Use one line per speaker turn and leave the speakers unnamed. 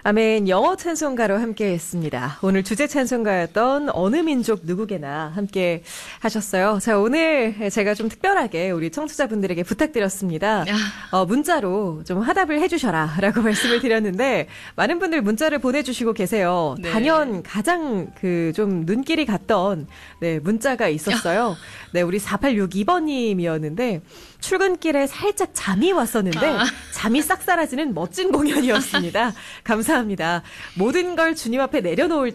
아멘 영어 찬송가로 함께 했습니다. 오늘 주제 찬송가였던 어느 민족 누구게나 함께 하셨어요. 자, 오늘 제가 좀 특별하게 우리 청취자분들에게 부탁드렸습니다. 문자로 좀 화답을 해주셔라 라고 말씀을 드렸는데 많은 분들 문자를 보내주시고 계세요.
네.
단연 가장 좀 눈길이 갔던 문자가 있었어요. 네, 우리 4862번님이었는데 출근길에 살짝 잠이 왔었는데 잠이 싹 사라지는 멋진 공연이었습니다. 감사합니다. 모든 걸 주님 앞에 내려놓을